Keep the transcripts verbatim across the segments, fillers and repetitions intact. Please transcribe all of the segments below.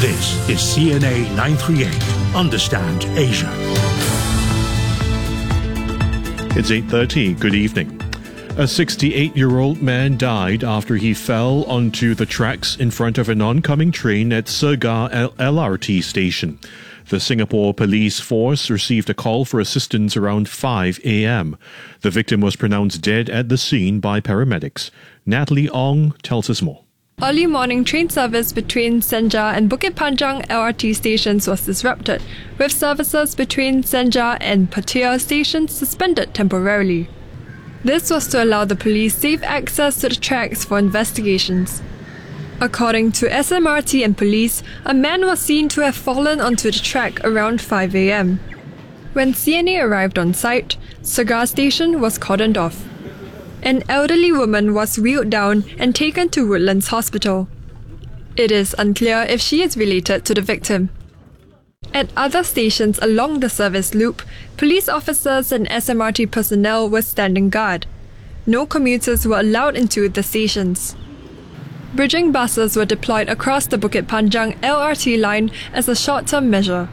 This is C N A nine thirty-eight. Understand Asia. It's eight thirty. Good evening. A sixty-eight-year-old man died after he fell onto the tracks in front of an oncoming train at Segar L R T station. The Singapore Police Force received a call for assistance around five a.m. The victim was pronounced dead at the scene by paramedics. Natalie Ong tells us more. Early morning train service between Senja and Bukit Panjang L R T stations was disrupted, with services between Senja and Pattaya stations suspended temporarily. This was to allow the police safe access to the tracks for investigations. According to S M R T and police, a man was seen to have fallen onto the track around five a.m. When C N A arrived on site, Segar station was cordoned off. An elderly woman was wheeled down and taken to Woodlands Hospital. It is unclear if she is related to the victim. At other stations along the service loop, police officers and S M R T personnel were standing guard. No commuters were allowed into the stations. Bridging buses were deployed across the Bukit Panjang L R T line as a short-term measure.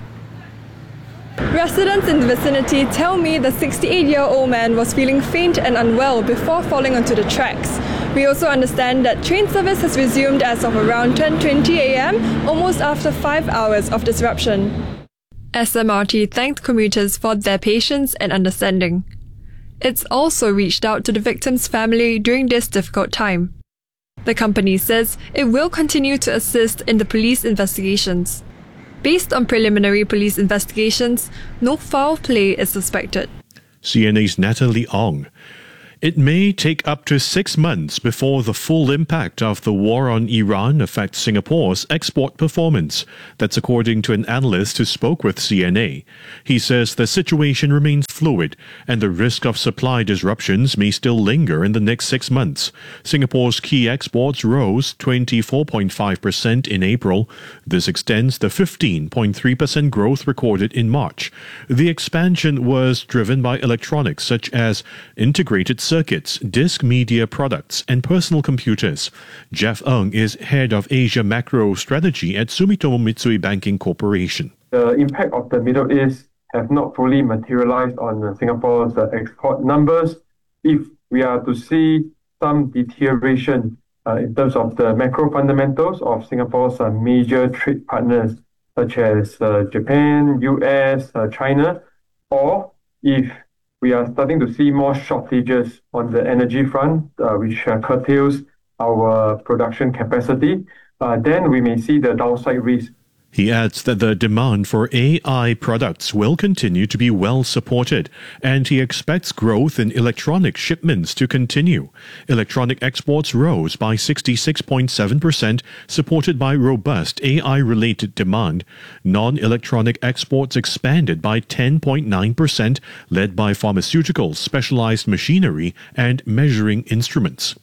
Residents in the vicinity tell me the sixty-eight-year-old man was feeling faint and unwell before falling onto the tracks. We also understand that train service has resumed as of around ten twenty a.m., almost after five hours of disruption. S M R T thanked commuters for their patience and understanding. It's also reached out to the victim's family during this difficult time. The company says it will continue to assist in the police investigations. Based on preliminary police investigations, no foul play is suspected. C N A's Natalie Ong. It may take up to six months before the full impact of the war on Iran affects Singapore's export performance. That's according to an analyst who spoke with C N A. He says the situation remains fluid and the risk of supply disruptions may still linger in the next six months. Singapore's key exports rose twenty-four point five percent in April. This extends the fifteen point three percent growth recorded in March. The expansion was driven by electronics such as integrated circuits, disk media products, and personal computers. Jeff Ng is head of Asia Macro Strategy at Sumitomo Mitsui Banking Corporation. The impact of the Middle East have not fully materialized on uh, Singapore's uh, export numbers. If we are to see some deterioration uh, in terms of the macro fundamentals of Singapore's uh, major trade partners, such as uh, Japan, U S, uh, China, or if we are starting to see more shortages on the energy front, uh, which uh, curtails our production capacity, uh, then we may see the downside risk. He adds that the demand for A I products will continue to be well supported, and he expects growth in electronic shipments to continue. Electronic exports rose by sixty-six point seven percent, supported by robust A I-related demand. Non-electronic exports expanded by ten point nine percent, led by pharmaceuticals, specialized machinery, and measuring instruments.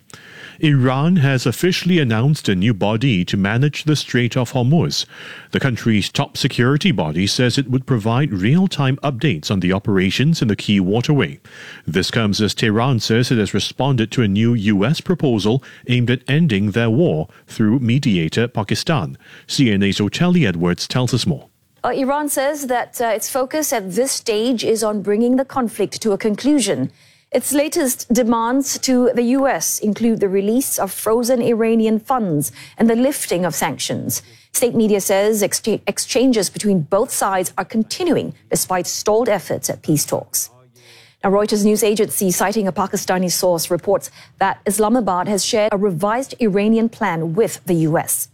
Iran has officially announced a new body to manage the Strait of Hormuz. The country's top security body says it would provide real-time updates on the operations in the key waterway. This comes as Tehran says it has responded to a new U S proposal aimed at ending their war through mediator Pakistan. C N A's Otelli Edwards tells us more. Uh, Iran says that uh, its focus at this stage is on bringing the conflict to a conclusion. Its latest demands to the U S include the release of frozen Iranian funds and the lifting of sanctions. State media says ex- exchanges between both sides are continuing despite stalled efforts at peace talks. Now, Reuters news agency, citing a Pakistani source, reports that Islamabad has shared a revised Iranian plan with the U S.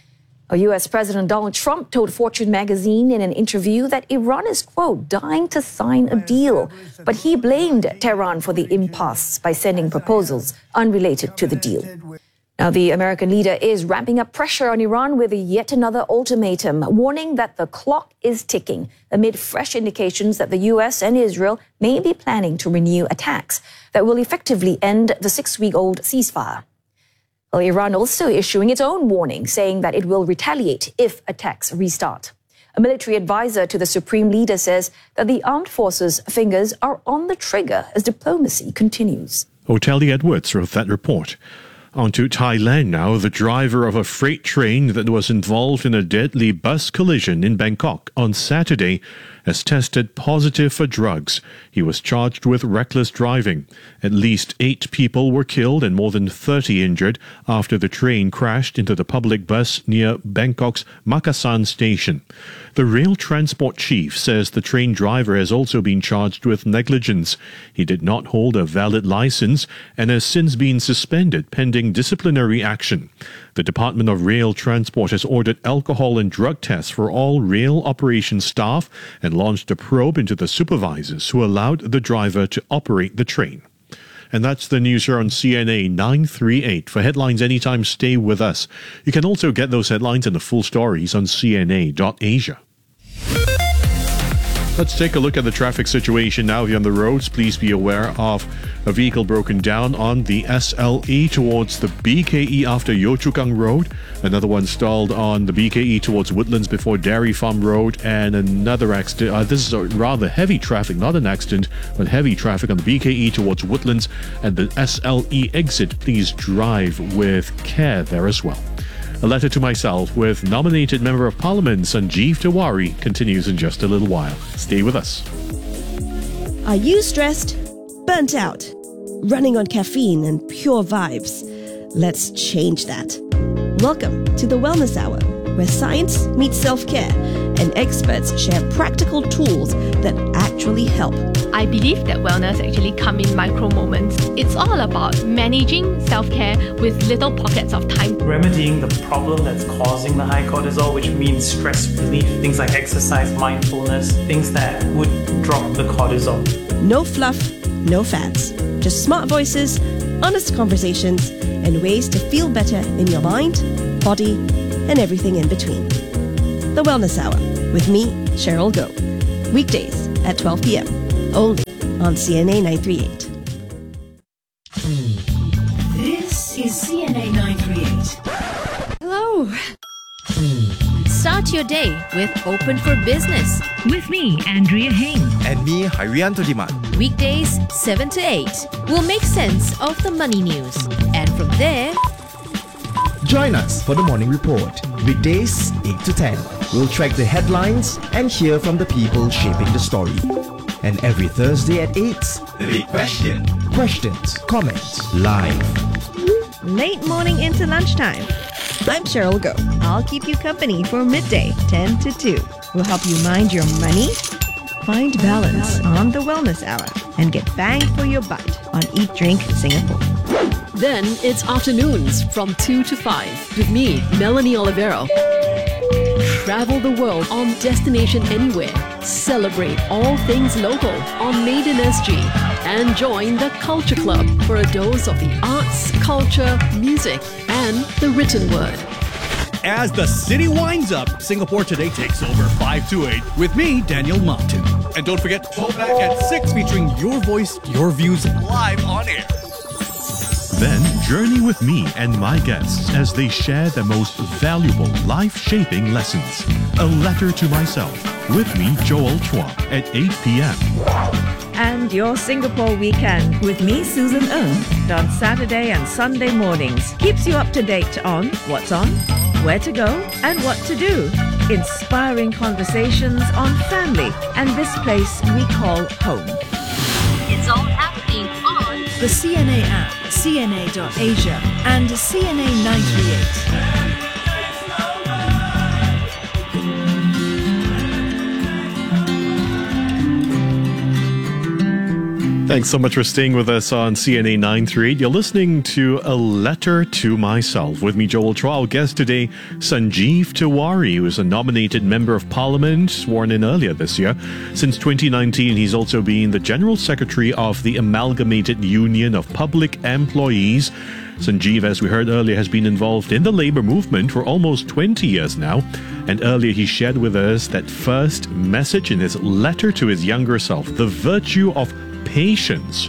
U S President Donald Trump told Fortune magazine in an interview that Iran is, quote, dying to sign a deal. But he blamed Tehran for the impasse by sending proposals unrelated to the deal. Now, the American leader is ramping up pressure on Iran with yet another ultimatum, warning that the clock is ticking amid fresh indications that the U S and Israel may be planning to renew attacks that will effectively end the six-week-old ceasefire. Well, Iran also issuing its own warning, saying that it will retaliate if attacks restart. A military advisor to the supreme leader says that the armed forces' fingers are on the trigger as diplomacy continues. Otelli Edwards wrote that report. On to Thailand now. The driver of a freight train that was involved in a deadly bus collision in Bangkok on Saturday has tested positive for drugs. He was charged with reckless driving. At least eight people were killed and more than thirty injured after the train crashed into the public bus near Bangkok's Makassan station. The rail transport chief says the train driver has also been charged with negligence. He did not hold a valid license and has since been suspended pending disciplinary action. The Department of Rail Transport has ordered alcohol and drug tests for all rail operation staff and launched a probe into the supervisors who allowed the driver to operate the train. And that's the news here on C N A nine three eight. For headlines anytime, stay with us. You can also get those headlines and the full stories on c n a dot asia. Let's take a look at the traffic situation now here on the roads. Please be aware of a vehicle broken down on the S L E towards the B K E after Yio Chu Kang Road. Another one stalled on the B K E towards Woodlands before Dairy Farm Road. And another accident. Uh, this is a rather heavy traffic, not an accident, but heavy traffic on the B K E towards Woodlands and the S L E exit. Please drive with care there as well. A letter to myself with nominated Member of Parliament Sanjeev Tiwari continues in just a little while. Stay with us. Are you stressed? Burnt out? Running on caffeine and pure vibes? Let's change that. Welcome to the Wellness Hour, where science meets self-care and experts share practical tools that actually help. I believe that wellness actually comes in micro moments. It's all about managing self-care with little pockets of time. Remedying the problem that's causing the high cortisol, which means stress relief, things like exercise, mindfulness, things that would drop the cortisol. No fluff, no fads. Just smart voices, honest conversations, and ways to feel better in your mind, body, and everything in between. The Wellness Hour with me, Cheryl Goh. Weekdays at twelve p.m. only on C N A nine three eight. This is C N A nine three eight. Hello. Start your day with Open for Business. With me, Andrea Heng. And me, Hairianto Diman. Weekdays seven to eight. We'll make sense of the money news. And from there, join us for the morning report. Weekdays eight to ten. We'll track the headlines and hear from the people shaping the story. And every Thursday at eight, the big question. Questions, comments, live. Late morning into lunchtime. I'm Cheryl Goh. I'll keep you company for midday, ten to two. We'll help you mind your money, find balance on the Wellness Hour, and get bang for your buck on Eat Drink Singapore. Then it's afternoons from two to five with me, Melanie Olivero. Travel the world on Destination Anywhere. Celebrate all things local on Made in S G. And join the Culture Club for a dose of the arts, culture, music, and the written word. As the city winds up, Singapore Today takes over five to eight with me, Daniel Martin. And don't forget, Throwback at six featuring your voice, your views live on air. Then journey with me and my guests as they share the most valuable life-shaping lessons. A letter to myself with me, Joel Chua, at eight p.m. And your Singapore weekend with me, Susan Ng, on Saturday and Sunday mornings. Keeps you up to date on what's on, where to go, and what to do. Inspiring conversations on family and this place we call home. It's all happening on the C N A app, c n a dot asia, and C N A nine three eight. Thanks so much for staying with us on C N A nine three eight. You're listening to A Letter to Myself with me, Joel Chua. Our guest today, Sanjeev Tiwari, who is a nominated Member of Parliament, sworn in earlier this year. Since twenty nineteen, he's also been the General Secretary of the Amalgamated Union of Public Employees. Sanjeev, as we heard earlier, has been involved in the labour movement for almost twenty years now. And earlier he shared with us that first message in his letter to his younger self, the virtue of patience.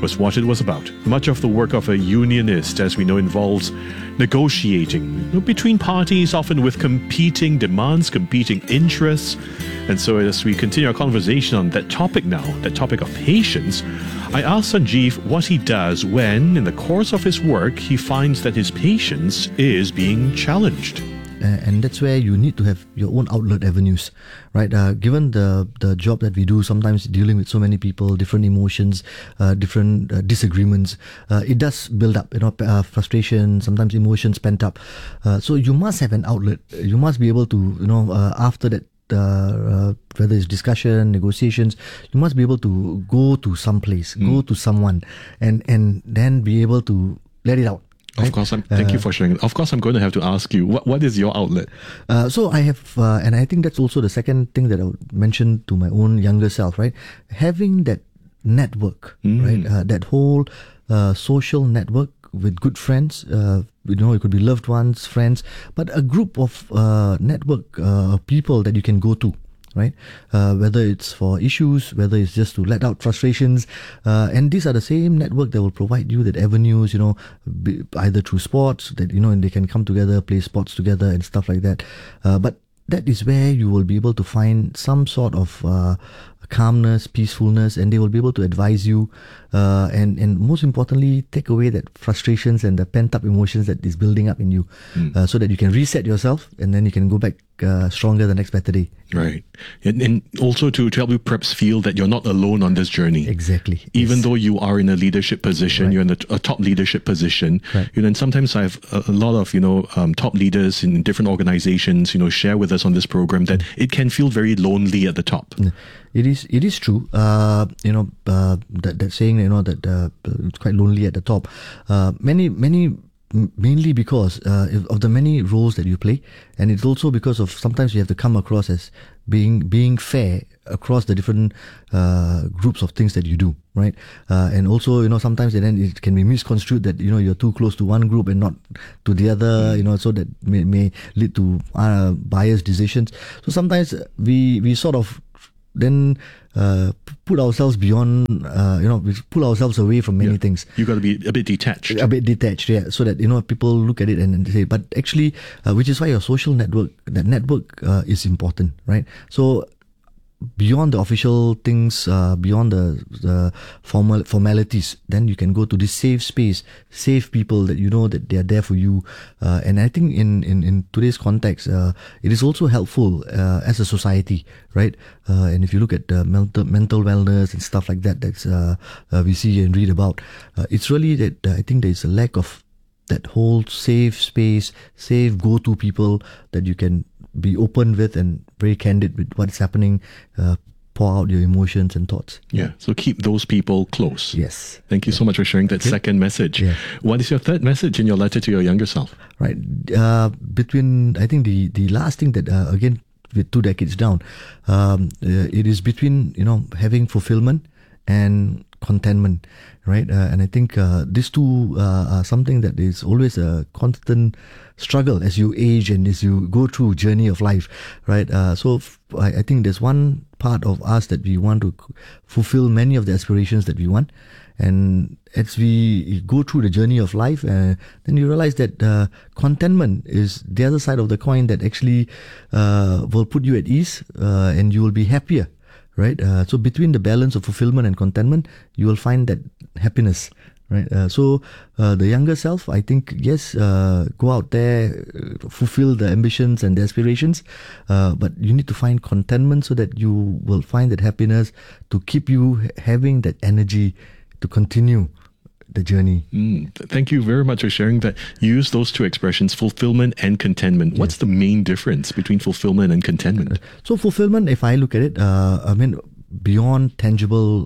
was what it was about. Much of the work of a unionist, as we know, involves negotiating between parties, often with competing demands, competing interests. And so as we continue our conversation on that topic now, that topic of patience, I asked Sanjeev what he does when, in the course of his work, he finds that his patience is being challenged. Uh, and that's where you need to have your own outlet avenues, right? Uh, given the the job that we do, sometimes dealing with so many people, different emotions, uh, different uh, disagreements, uh, it does build up, you know, uh, frustration, sometimes emotions pent up. Uh, so you must have an outlet. You must be able to, you know, uh, after that, uh, uh, whether it's discussion, negotiations, you must be able to go to some place, mm. go to someone, and and then be able to let it out. Right? Of course, I'm, thank uh, you for sharing. Of course, I'm going to have to ask you, what what is your outlet? Uh, so I have, uh, and I think that's also the second thing that I would mention to my own younger self, right? Having that network, mm. right? Uh, that whole uh, social network with good friends, uh, you know, it could be loved ones, friends, but a group of uh, network uh, people that you can go to. Right, uh, whether it's for issues, whether it's just to let out frustrations, uh, and these are the same network that will provide you that avenues, you know, be, either through sports that, you know, and they can come together, play sports together and stuff like that. Uh, but that is where you will be able to find some sort of uh, calmness, peacefulness, and they will be able to advise you, uh, and and most importantly, take away that frustrations and the pent up emotions that is building up in you, mm. uh, so that you can reset yourself and then you can go back uh, stronger the next better day. Right, and, and also to, to help you perhaps feel that you're not alone on this journey. Exactly. Even yes. though you are in a leadership position, right. you're in a, a top leadership position. Right. You know, and sometimes I have a, a lot of you know um, top leaders in different organizations, you know, share with us on this program that mm. it can feel very lonely at the top. Mm. It is. It is true. Uh, you know, uh, that that saying, you know, that uh, it's quite lonely at the top. Uh, many, many, mainly because uh, of the many roles that you play, and it's also because of sometimes you have to come across as being being fair across the different uh, groups of things that you do, right? Uh, and also, you know, sometimes then it can be misconstrued that, you know, you're too close to one group and not to the other, you know, so that may, may lead to uh, biased decisions. So sometimes we we sort of then uh, put ourselves beyond, uh, you know, we pull ourselves away from many yeah. things. You got to be a bit detached. A bit detached, yeah. So that, you know, people look at it and, and say, but actually, uh, which is why your social network, that network uh, is important, right? So beyond the official things, uh, beyond the, the formal formalities, then you can go to this safe space, safe people that you know that they are there for you. Uh, and I think in, in, in today's context, uh, it is also helpful uh, as a society, right? Uh, and if you look at uh, mental, mental wellness and stuff like that, that's uh, uh, we see and read about, uh, it's really that uh, I think there is a lack of that whole safe space, safe go-to people that you can be open with and very candid with what's happening, uh, pour out your emotions and thoughts. Yeah, so keep those people close. Yes. Thank you yeah. so much for sharing that okay. second message. Yeah. What is your third message in your letter to your younger self? Right. Uh, between, I think the, the last thing that, uh, again, with two decades down, um, uh, it is between, you know, having fulfillment and contentment, right? Uh, and I think uh, these two uh, are something that is always a constant struggle as you age and as you go through journey of life, right? Uh, so f- I, I think there's one part of us that we want to fulfill many of the aspirations that we want. And as we go through the journey of life, uh, then you realize that uh, contentment is the other side of the coin that actually uh, will put you at ease uh, and you will be happier. Right, uh, so between the balance of fulfillment and contentment, you will find that happiness. Right, uh, so uh, the younger self, I think, yes, uh, go out there, uh, fulfill the ambitions and the aspirations, uh, but you need to find contentment so that you will find that happiness to keep you having that energy to continue the journey. Mm, thank you very much for sharing that. You use those two expressions, fulfillment and contentment. Yes. What's the main difference between fulfillment and contentment? So fulfillment, if I look at it, uh, I mean, beyond tangible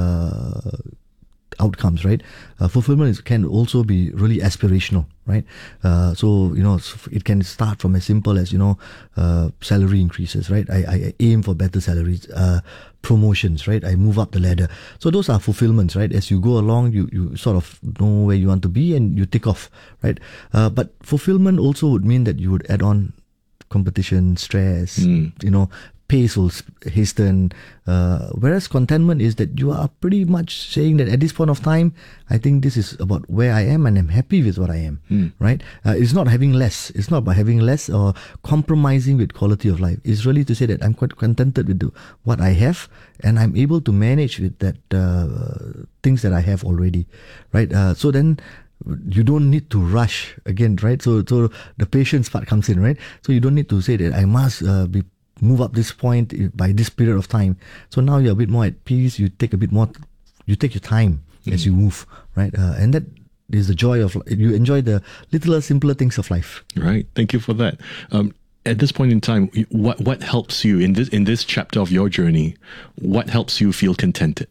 uh, outcomes, right? Uh, fulfillment is, can also be really aspirational, right? Uh, so, you know, it can start from as simple as, you know, uh, salary increases, right? I, I aim for better salaries, uh, promotions, right? I move up the ladder. So those are fulfillments, right? As you go along, you, you sort of know where you want to be and you tick off, right? Uh, but fulfillment also would mean that you would add on competition, stress, mm. you know, pace will hasten. Uh, whereas contentment is that you are pretty much saying that at this point of time, I think this is about where I am and I'm happy with what I am, Mm. right? Uh, it's not having less. It's not about having less or compromising with quality of life. It's really to say that I'm quite contented with the, what I have and I'm able to manage with that uh, things that I have already, right? Uh, so then you don't need to rush again, right? So, so the patience part comes in, right? So you don't need to say that I must uh, be move up this point by this period of time. So now you're a bit more at peace. You take a bit more, you take your time mm. as you move, right? Uh, and that is the joy of, you enjoy the littler, simpler things of life. Right. Thank you for that. Um, at this point in time, what what helps you in this in this chapter of your journey? What helps you feel contented?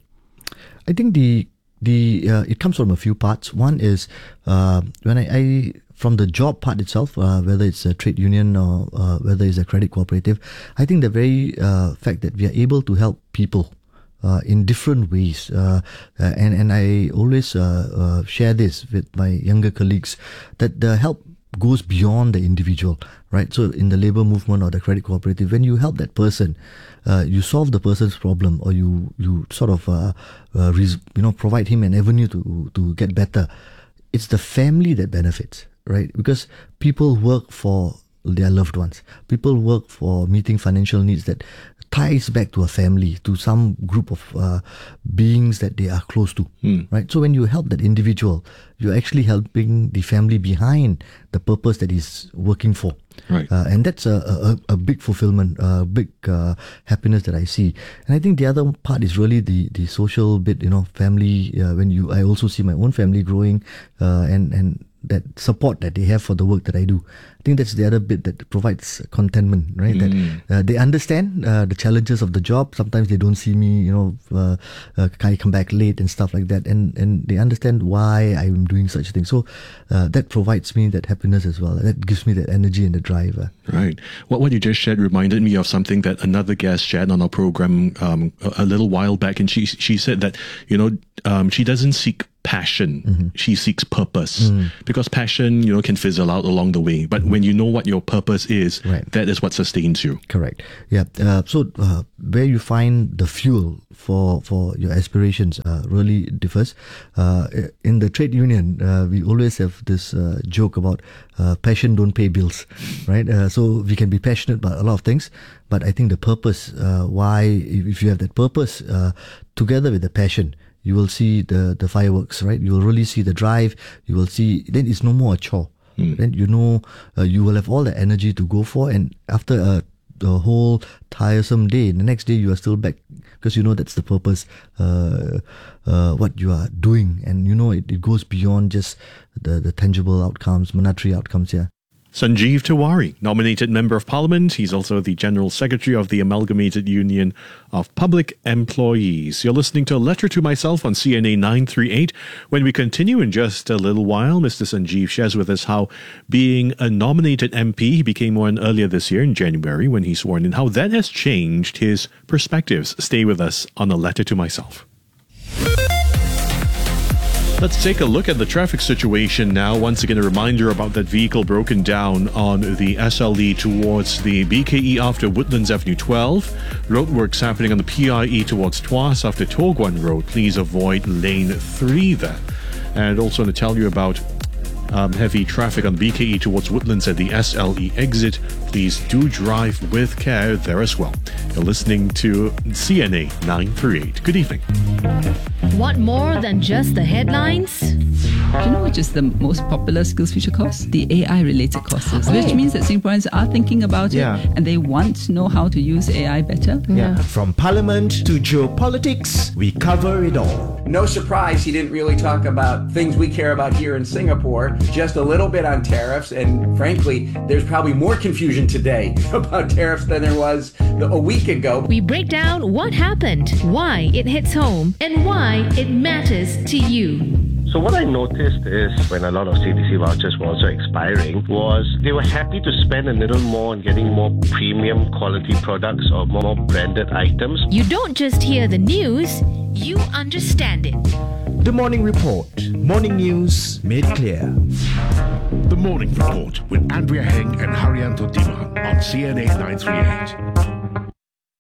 I think the the uh, it comes from a few parts. One is uh, when I, I from the job part itself, uh, whether it's a trade union or uh, whether it's a credit cooperative, I think the very uh, fact that we are able to help people uh, in different ways, uh, uh, and and I always uh, uh, share this with my younger colleagues, that the help goes beyond the individual, right? So in the labor movement or the credit cooperative, when you help that person, uh, you solve the person's problem, or you you sort of uh, uh, res- you know provide him an avenue to to get better. It's the family that benefits, right? Because people work for their loved ones. People work for meeting financial needs that ties back to a family, to some group of uh, beings that they are close to, mm. right? So when you help that individual, you're actually helping the family behind the purpose that he's working for. Right. Uh, and that's a, a, a big fulfillment, a big uh, happiness that I see. And I think the other part is really the, the social bit, you know, family. Uh, when you, I also see my own family growing uh, and, and that support that they have for the work that I do. I think that's the other bit that provides contentment, right? Mm. That uh, they understand uh, the challenges of the job. Sometimes they don't see me, you know, uh, uh, can I come back late and stuff like that. And, and they understand why I'm doing such things. So uh, that provides me that happiness as well. That gives me that energy and the drive. Uh. Right. What what you just shared reminded me of something that another guest shared on our program um, a, a little while back. And she, she said that, you know, um, she doesn't seek passion. Mm-hmm. She seeks purpose. Mm. Because passion, you know, can fizzle out along the way. But when you know what your purpose is, right. that is what sustains you. Correct. Yeah. Uh, so uh, where you find the fuel for for your aspirations uh, really differs. Uh, in the trade union, uh, we always have this uh, joke about uh, passion don't pay bills, right? Uh, so we can be passionate about a lot of things, but I think the purpose, uh, why, if, if you have that purpose uh, together with the passion, you will see the, the fireworks, right? You will really see the drive. You will see, then it's no more a chore. Mm. Then you know uh, you will have all the energy to go for, and after a the whole tiresome day, the next day you are still back because you know that's the purpose, uh, uh, what you are doing, and you know it, it goes beyond just the, the tangible outcomes, monetary outcomes. Yeah. Sanjeev Tiwari, nominated Member of Parliament. He's also the General Secretary of the Amalgamated Union of Public Employees. You're listening to A Letter to Myself on C N A nine thirty-eight. When we continue in just a little while, Mister Sanjeev shares with us how being a nominated M P, he became one earlier this year in January when he sworn in, how that has changed his perspectives. Stay with us on A Letter to Myself. Let's take a look at the traffic situation now. Once again, a reminder about that vehicle broken down on the S L E towards the B K E after Woodlands Avenue twelve. Roadworks happening on the P I E towards Tuas after Toh Guan Road. Please avoid lane three there. And also to tell you about um, heavy traffic on B K E towards Woodlands at the S L E exit. Please do drive with care there as well. You're listening to C N A nine thirty-eight. Good evening. Want more than just the headlines? Do you know which is the most popular SkillsFuture course? The A I-related courses, oh. which means that Singaporeans are thinking about yeah. it and they want to know how to use A I better. Yeah. From parliament to geopolitics, we cover it all. No surprise he didn't really talk about things we care about here in Singapore, just a little bit on tariffs, and frankly, there's probably more confusion today about tariffs than there was a week ago. We break down what happened, why it hits home, and why it matters to you. So what I noticed is when a lot of C D C vouchers were also expiring was they were happy to spend a little more on getting more premium quality products or more branded items. You don't just hear the news, you understand it. The Morning Report. Morning news made clear. The Morning Report with Andrea Heng and Haryanto Diman on C N A nine thirty-eight.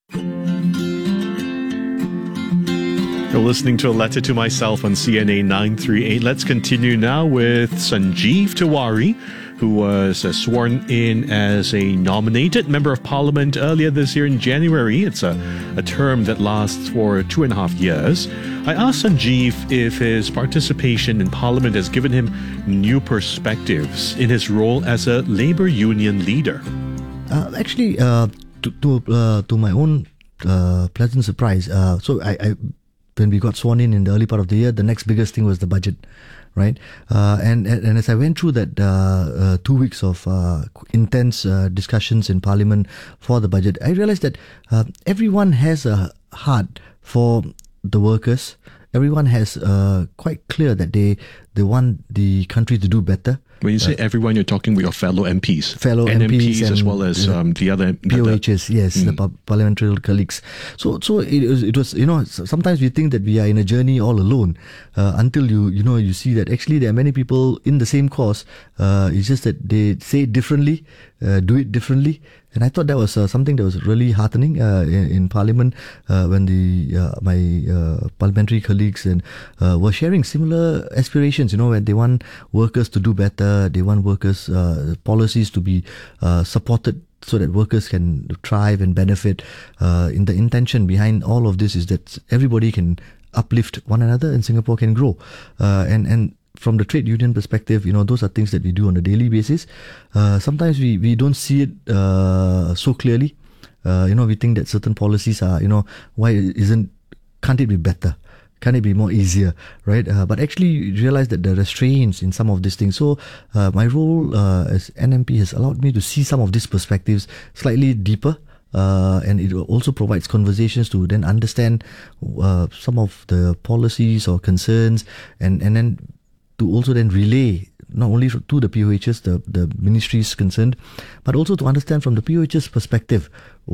You're listening to A Letter to Myself on C N A nine thirty-eight. Let's continue now with Sanjeev Tiwari, who was uh, sworn in as a nominated Member of Parliament earlier this year in January. It's a, a term that lasts for two and a half years. I asked Sanjeev if his participation in Parliament has given him new perspectives in his role as a Labour Union leader. Uh, actually, uh, to to, uh, to my own uh, pleasant surprise, uh, so I, I when we got sworn in in the early part of the year, the next biggest thing was the budget. Right, uh, and and as I went through that uh, uh, two weeks of uh, intense uh, discussions in Parliament for the budget, I realized that uh, everyone has a heart for the workers. Everyone has uh, quite clear that they they want the country to do better. When you say uh, everyone, you're talking with your fellow M Ps, fellow N M Ps, M Ps as well as um, the other P O Hs, yes, mm. the par- parliamentary colleagues. So, so it was, it was, you know, sometimes we think that we are in a journey all alone uh, until you, you know, you see that actually there are many people in the same cause. Uh, it's just that they say it differently, uh, do it differently. And I thought that was uh, something that was really heartening uh, in, in Parliament uh, when the uh, my uh, parliamentary colleagues and uh, were sharing similar aspirations. You know, where they want workers to do better, they want workers' uh, policies to be uh, supported so that workers can thrive and benefit. Uh, in the intention behind all of this is that everybody can uplift one another and Singapore can grow. Uh, and and. From the trade union perspective, you know, those are things that we do on a daily basis. Uh, sometimes we, we don't see it uh, so clearly. Uh, you know, we think that certain policies are, you know, why isn't, can't it be better? Can it be more easier, right? Uh, but actually realize that there are restraints in some of these things. So uh, my role uh, as N M P has allowed me to see some of these perspectives slightly deeper. Uh, and it also provides conversations to then understand uh, some of the policies or concerns and, and then to also then relay not only to the P O Hs, the, the ministries concerned, but also to understand from the P O Hs perspective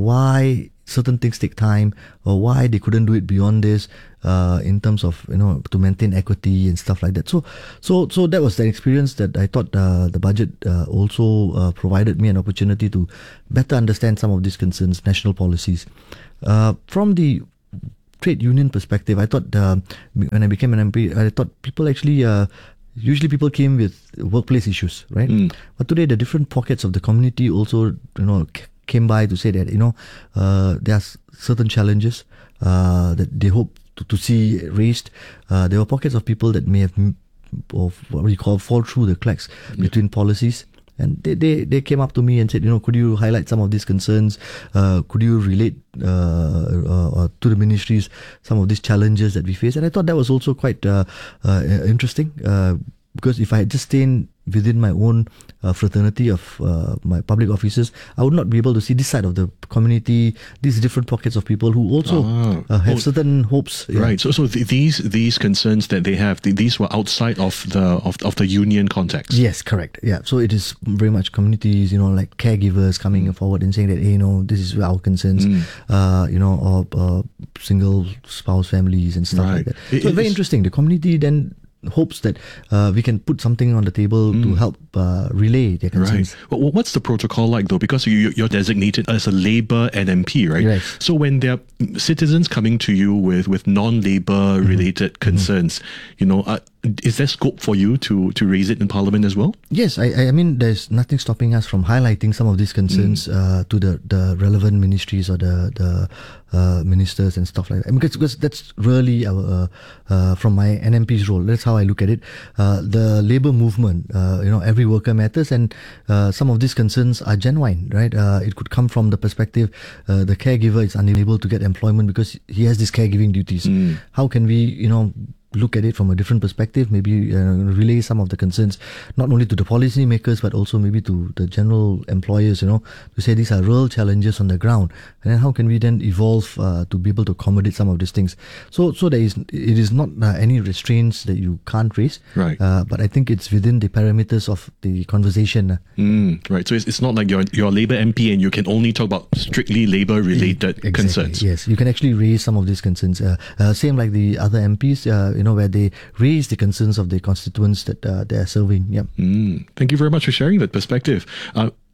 why certain things take time or why they couldn't do it beyond this uh, in terms of, you know, to maintain equity and stuff like that. So so so that was the experience that I thought uh, the budget uh, also uh, provided me an opportunity to better understand some of these concerns, national policies. Uh, from the trade union perspective, I thought uh, when I became an M P, I thought people actually uh, usually people came with workplace issues, right? Mm. But today the different pockets of the community also, you know, c- came by to say that, you know, uh, there are certain challenges uh, that they hope to, to see raised. Uh, there were pockets of people that may have, or what you call, fall through the cracks mm. between policies. And they, they, they came up to me and said, you know, could you highlight some of these concerns? Uh, could you relate uh, uh, to the ministries some of these challenges that we face? And I thought that was also quite uh, uh, interesting uh, because if I had just stayed within my own uh, fraternity of uh, my public officers, I would not be able to see this side of the community, these different pockets of people who also ah. uh, have oh, certain hopes. Yeah. Right. So, so th- these these concerns that they have, th- these were outside of the of, of the union context. Yes, correct. Yeah. So it is very much communities, you know, like caregivers coming mm. forward and saying that, hey, you know, this is our concerns, mm. uh, you know, or uh, single spouse families and stuff right. like that. So it, it's very interesting. The community then hopes that uh, we can put something on the table mm. to help uh, relay their concerns. Right. Well, what's the protocol like though? Because you, you're designated as a Labour N M P, right? Right. So when there are citizens coming to you with, with non-Labour mm-hmm. related concerns, mm-hmm. you know, uh, is there scope for you to, to raise it in Parliament as well? Yes, I, I mean, there's nothing stopping us from highlighting some of these concerns mm. uh, to the, the relevant ministries or the the uh, ministers and stuff like that. I mean, because, because that's really our, uh, uh, from my N M P's role. That's how I look at it. Uh, the labour movement, uh, you know, every worker matters, and uh, some of these concerns are genuine, right? Uh, it could come from the perspective uh, the caregiver is unable to get employment because he has these caregiving duties. Mm. How can we, you know, look at it from a different perspective, maybe uh, relay some of the concerns, not only to the policy makers, but also maybe to the general employers, you know, to say these are real challenges on the ground. And then how can we then evolve uh, to be able to accommodate some of these things? So so there is, it is not uh, any restraints that you can't raise, right? Uh, but I think it's within the parameters of the conversation. Mm, right. So it's, it's not like you're, you're a Labour M P and you can only talk about strictly Labour-related exactly, concerns. Yes, you can actually raise some of these concerns. Uh, uh, same like the other M Ps, uh, you know, where they raise the concerns of the constituents that uh, they are serving. Yeah. Mm, thank you very much for sharing that perspective. Uh,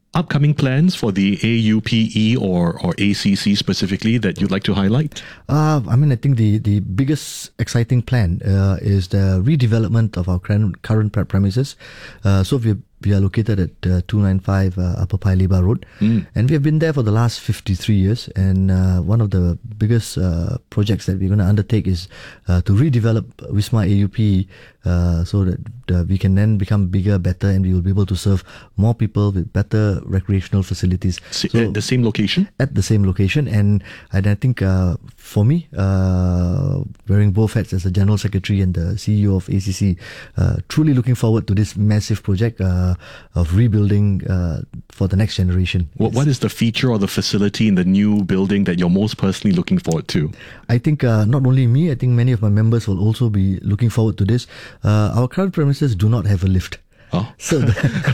upcoming plans for the A U P E or, or A C C specifically that you'd like to highlight? Uh, I mean, I think the, the biggest exciting plan uh, is the redevelopment of our current, current premises. Uh, so we we are located at uh, two ninety-five uh, Upper Paya Lebar Road, mm. and we have been there for the last fifty-three years. And uh, one of the biggest uh, projects that we're going to undertake is uh, to redevelop Wisma A U P uh, so that uh, we can then become bigger, better, and we will be able to serve more people with better recreational facilities. So, at the same location? At the same location. And, and I think uh, for me, uh, wearing both hats as the General Secretary and the C E O of A C C, uh, truly looking forward to this massive project uh, of rebuilding uh, for the next generation. What, what is the feature or the facility in the new building that you're most personally looking forward to? I think uh, not only me, I think many of my members will also be looking forward to this. Uh, our current premises do not have a lift. Oh. So the,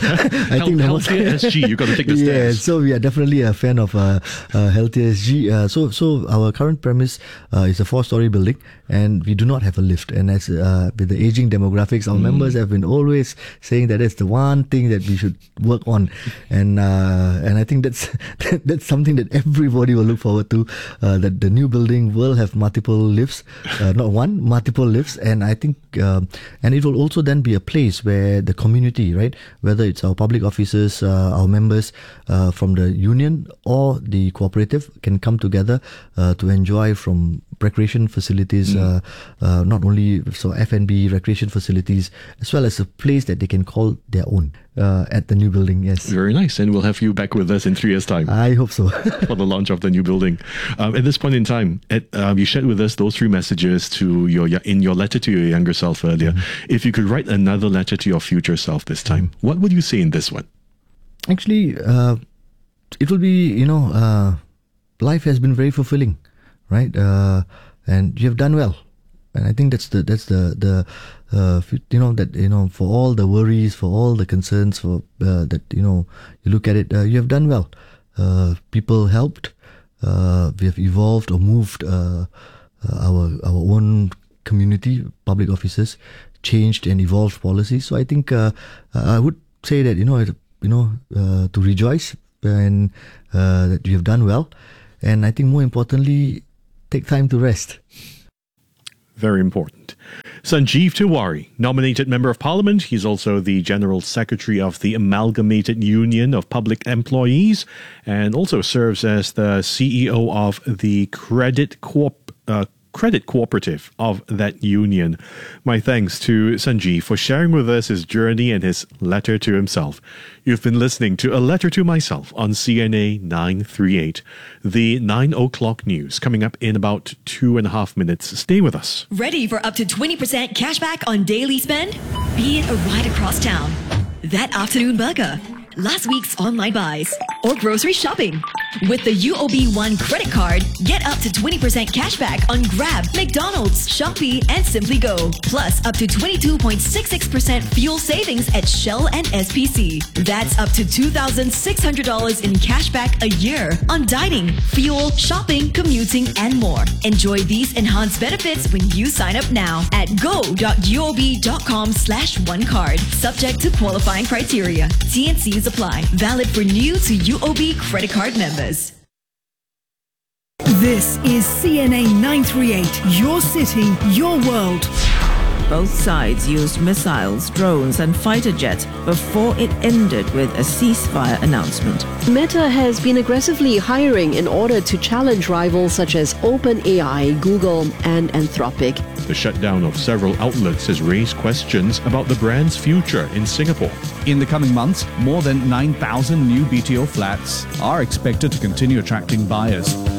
I think the most, Healthier S G, you got to take the stairs. Yeah, so we are definitely a fan of uh, uh, Healthier S G. Uh, so so our current premise uh, is a four-story building, and we do not have a lift. And as uh, with the aging demographics, our mm. members have been always saying that it's the one thing that we should work on. And uh, and I think that's that's something that everybody will look forward to. Uh, that the new building will have multiple lifts, uh, not one, multiple lifts. And I think uh, and it will also then be a place where the community, right? Whether it's our public officers, uh, our members uh, from the union or the cooperative can come together uh, to enjoy from recreation facilities, mm. uh, uh, not only so F and B recreation facilities, as well as a place that they can call their own uh, at the new building. Yes, very nice, and we'll have you back with us in three years' time. I hope so. For the launch of the new building. Um, at this point in time, at, um, you shared with us those three messages to your in your letter to your younger self earlier. Mm-hmm. If you could write another letter to your future self this time, mm-hmm. what would you say in this one? Actually, uh, it will be, you know, uh, life has been very fulfilling, right? Uh, and you have done well. And I think that's the, that's the, the, uh, you know, that, you know, for all the worries, for all the concerns, for, uh, that, you know, you look at it, uh, you have done well. Uh, people helped, uh, we have evolved or moved, uh, uh, our, our own community, public officers, changed and evolved policies. So I think, uh, I would say that, you know, it, you know, uh, to rejoice and, uh, that you have done well. And I think more importantly, take time to rest. Very important. Sanjeev Tiwari, nominated Member of Parliament. He's also the General Secretary of the Amalgamated Union of Public Employees and also serves as the C E O of the Credit Corp. Uh, Credit Cooperative of that union. My thanks to Sanjeev for sharing with us his journey and his letter to himself. You've been listening to A Letter to Myself on C N A nine thirty-eight. The nine o'clock news coming up in about two and a half minutes. Stay with us. Ready for up to twenty percent cash back on daily spend? Be it a ride across town, that afternoon burger, last week's online buys, or grocery shopping. With the U O B One credit card, get up to twenty percent cash back on Grab, McDonald's, Shopee, and Simply Go. Plus, up to twenty-two point six six percent fuel savings at Shell and S P C. That's up to two thousand six hundred dollars in cash back a year on dining, fuel, shopping, commuting, and more. Enjoy these enhanced benefits when you sign up now at go.uob.com slash one card. Subject to qualifying criteria. T and Cs apply. Valid for new to U O B credit card members. This is C N A nine thirty-eight, your city, your world. Both sides used missiles, drones, and fighter jets before it ended with a ceasefire announcement. Meta has been aggressively hiring in order to challenge rivals such as OpenAI, Google, and Anthropic. The shutdown of several outlets has raised questions about the brand's future in Singapore. In the coming months, more than nine thousand new B T O flats are expected to continue attracting buyers.